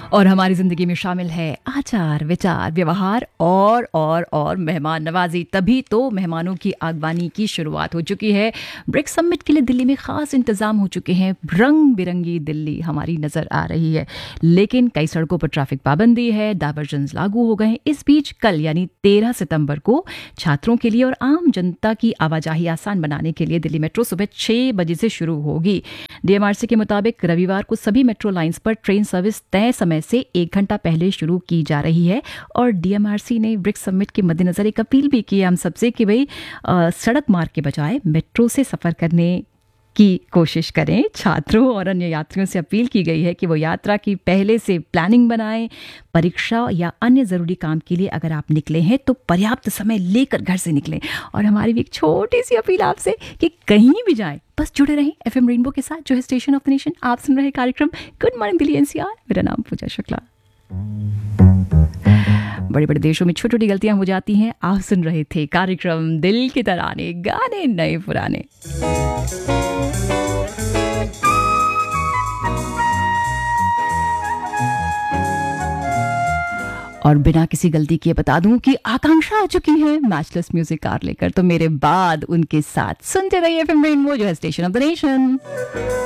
और हमारी जिंदगी में शामिल है आचार विचार व्यवहार और मेहमान नवाजी। तभी तो मेहमानों की आगवानी की शुरुआत हो चुकी है। ब्रिक्स समिट के लिए दिल्ली में खास इंतजाम हो चुके हैं। रंग बिरंगी दिल्ली हमारी नजर आ रही है, लेकिन कई सड़कों पर ट्रैफिक पाबंदी है, डायवर्जन लागू हो गए हैं। इस बीच कल यानी 13 सितंबर को छात्रों के लिए और आम जनता की आवाजाही आसान बनाने के लिए दिल्ली मेट्रो सुबह 6 बजे से शुरू होगी। डीएमआरसी के मुताबिक रविवार को सभी मेट्रो लाइंस पर ट्रेन सर्विस तय समय से 1 घंटा पहले शुरू की जा रही है। और डीएमआरसी ने ब्रिक्स समिट के मद्देनजर एक अपील भी की है हम सबसे कि भाई सड़क मार्ग के बजाय मेट्रो से सफर करने की कोशिश करें। छात्रों और अन्य यात्रियों से अपील की गई है कि वो यात्रा की पहले से प्लानिंग बनाएं। परीक्षा या अन्य ज़रूरी काम के लिए अगर आप निकले हैं तो पर्याप्त समय लेकर घर से निकलें। और हमारी भी एक छोटी सी अपील आपसे कि कहीं भी जाएं बस जुड़े रहें एफएम रेनबो के साथ, जो है स्टेशन ऑफ द नेशन। आप सुन रहे कार्यक्रम गुड मॉर्निंग दिल्ली एनसीआर। मेरा नाम पूजा शुक्ला। बड़े बड़े देशों में छोटी छोटी गलतियां हो जाती हैं। आप सुन रहे थे कार्यक्रम दिल के तराने, गाने नए पुराने। और बिना किसी गलती किए बता दूं कि आकांक्षा आ चुकी है मैचलेस म्यूजिक कार लेकर, तो मेरे बाद उनके साथ सुनते रहिए एफएम रेनबो, जो है स्टेशन ऑफ द नेशन।